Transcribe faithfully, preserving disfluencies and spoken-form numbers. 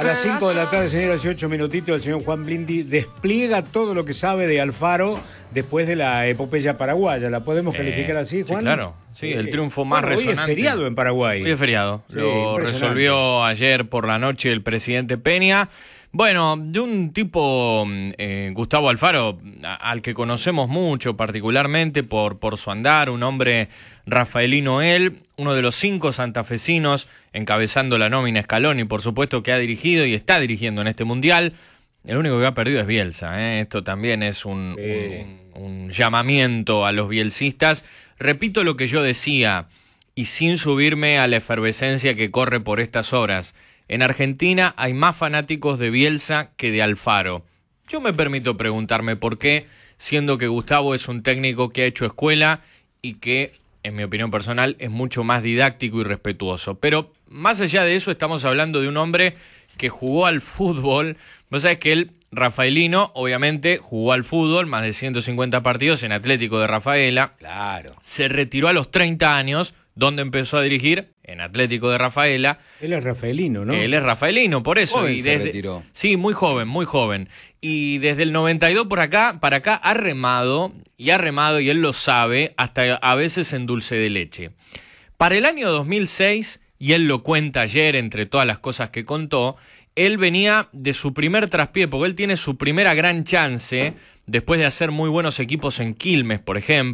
A las cinco de la tarde, señoras y ocho minutitos, el señor Juan Blindi despliega todo lo que sabe de Alfaro después de la epopeya paraguaya. ¿La podemos calificar eh, así, Juan? Sí, claro. Sí, el triunfo más bueno, resonante. Hoy es feriado en Paraguay. Hoy es feriado. Sí, lo resolvió ayer por la noche el presidente Peña. Bueno, de un tipo, eh, Gustavo Alfaro, a, al que conocemos mucho, particularmente por, por su andar, un hombre rafaelino él, uno de los cinco santafesinos encabezando la nómina Scaloni, por supuesto que ha dirigido y está dirigiendo en este Mundial. El único que ha perdido es Bielsa, ¿eh? Esto también es un, sí. un, un llamamiento a los bielcistas. Repito lo que yo decía, y sin subirme a la efervescencia que corre por estas horas. En Argentina hay más fanáticos de Bielsa que de Alfaro. Yo me permito preguntarme por qué, siendo que Gustavo es un técnico que ha hecho escuela y que, en mi opinión personal, es mucho más didáctico y respetuoso. Pero más allá de eso, estamos hablando de un hombre que jugó al fútbol. Vos sabés que él, rafaelino, obviamente jugó al fútbol, más de ciento cincuenta partidos en Atlético de Rafaela. Claro. Se retiró a los treinta años, donde empezó a dirigir en Atlético de Rafaela. Él es rafaelino, ¿no? Él es rafaelino, por eso. Joven y se desde, retiró. Sí, muy joven, muy joven. Y desde el noventa y dos por acá, para acá ha remado, y ha remado, y él lo sabe, hasta a veces en dulce de leche. Para el año dos mil seis, y él lo cuenta ayer entre todas las cosas que contó, él venía de su primer traspié, porque él tiene su primera gran chance, después de hacer muy buenos equipos en Quilmes, por ejemplo.